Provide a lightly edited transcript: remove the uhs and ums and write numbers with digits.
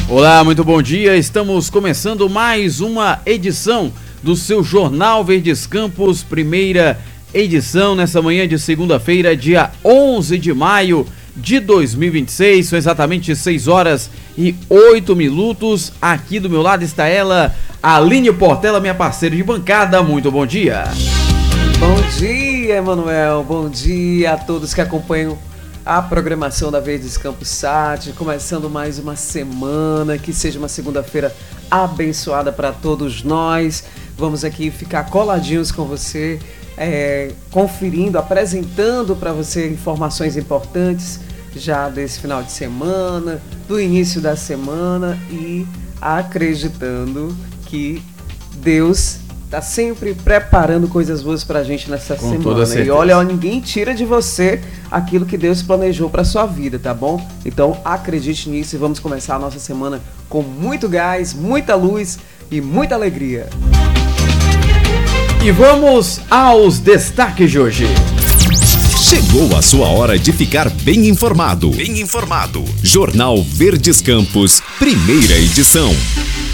Olá, muito bom dia. Estamos começando mais uma edição do seu Jornal Verdes Campos, primeira edição nessa manhã de segunda-feira, dia 11 de maio de 2026. São exatamente 6 horas e 8 minutos. Aqui do meu lado está ela, Aline Portela, minha parceira de bancada. Muito bom dia. Bom dia, Emanuel. Bom dia a todos que acompanham a programação da Verdes Campos Sat, começando mais uma semana, que seja uma segunda-feira abençoada para todos nós. Vamos aqui ficar coladinhos com você, conferindo, apresentando para você informações importantes já desse final de semana, do início da semana e acreditando que Deus tá sempre preparando coisas boas pra gente nessa Com semana. toda certeza. E olha, ninguém tira de você aquilo que Deus planejou pra sua vida, tá bom? Então acredite nisso e vamos começar a nossa semana com muito gás, muita luz e muita alegria. E vamos aos destaques de hoje. Chegou a sua hora de ficar bem informado. Jornal Verdes Campos, primeira edição.